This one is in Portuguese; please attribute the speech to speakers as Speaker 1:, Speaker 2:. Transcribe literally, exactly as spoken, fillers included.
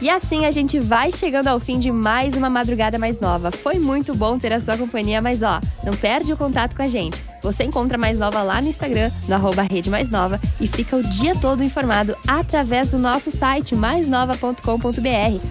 Speaker 1: E assim a gente vai chegando ao fim de mais uma Madrugada Mais Nova. Foi muito bom ter a sua companhia, mas ó, não perde o contato com a gente. Você encontra Mais Nova lá no Instagram, no arroba Rede Mais Nova, e fica o dia todo informado através do nosso site mais nova ponto com ponto b r.